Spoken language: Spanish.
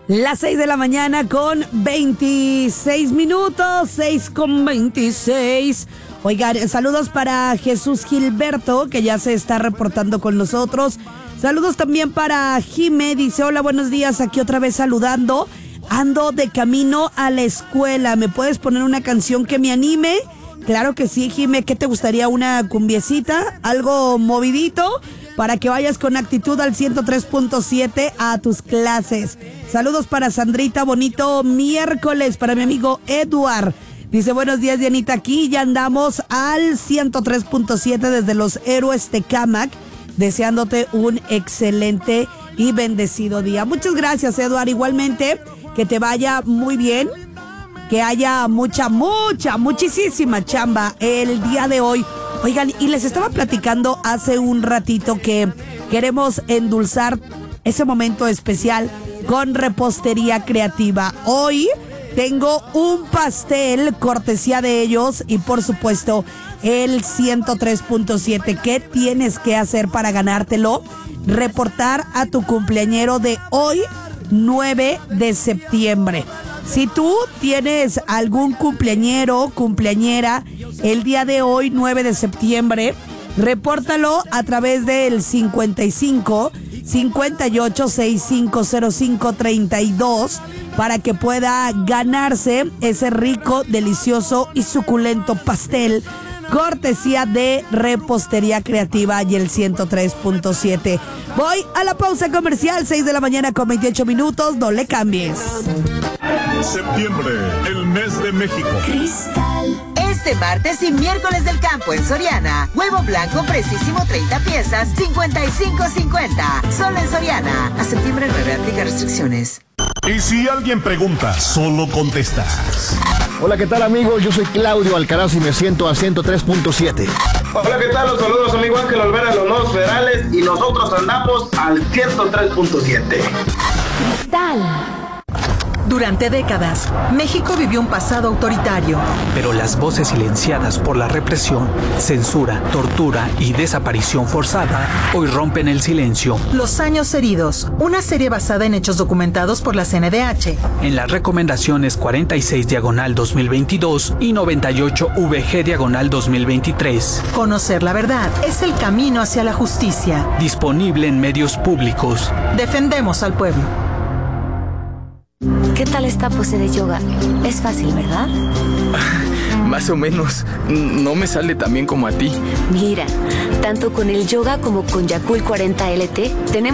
Las 6 de la mañana con 26 minutos, 6:26. Oigan, saludos para Jesús Gilberto, que ya se está reportando con nosotros. Saludos también para Jime, dice, hola, buenos días, aquí otra vez saludando. Ando de camino a la escuela, ¿me puedes poner una canción que me anime? Claro que sí, Jime, ¿qué te gustaría? ¿Una cumbiecita? ¿Algo movidito? Para que vayas con actitud al 103.7 a tus clases. Saludos para Sandrita, bonito miércoles para mi amigo Eduard. Dice, buenos días, Dianita, aquí ya andamos al 103.7 desde los Héroes Tecámac, deseándote un excelente y bendecido día. Muchas gracias, Eduard, igualmente, que te vaya muy bien, que haya muchísima chamba el día de hoy. Oigan, y les estaba platicando hace un ratito que queremos endulzar ese momento especial con Repostería Creativa. Hoy tengo un pastel cortesía de ellos y por supuesto el 103.7. ¿Qué tienes que hacer para ganártelo? Reportar a tu cumpleañero de hoy, 9 de septiembre. Si tú tienes algún cumpleañero, cumpleañera, el día de hoy, 9 de septiembre, repórtalo a través del 55 58 6505 32 para que pueda ganarse ese rico, delicioso y suculento pastel cortesía de Repostería Creativa y el 103.7. Voy a la pausa comercial, 6 de la mañana con 28 minutos, no le cambies. Septiembre, el mes de México. Cristal. Este martes y miércoles del campo en Soriana. Huevo blanco precisísimo 30 piezas, 55.50. Solo en Soriana. A septiembre 9 aplica restricciones. Y si alguien pregunta, solo contestas. Hola, ¿qué tal, amigos? Yo soy Claudio Alcaraz y me siento a 103.7. Hola, ¿qué tal? Los saludos, amigo Ángel Olvera, los nuevos federales, y nosotros andamos al 103.7. Cristal. Durante décadas, México vivió un pasado autoritario. Pero las voces silenciadas por la represión, censura, tortura y desaparición forzada hoy rompen el silencio. Los años heridos, una serie basada en hechos documentados por la CNDH. En las recomendaciones 46/2022 y 98/VG/2023. Conocer la verdad es el camino hacia la justicia. Disponible en medios públicos. Defendemos al pueblo. ¿Qué tal esta pose de yoga? Es fácil, ¿verdad? Más o menos. No me sale tan bien como a ti. Mira, tanto con el yoga como con Yakult 40 LT tenemos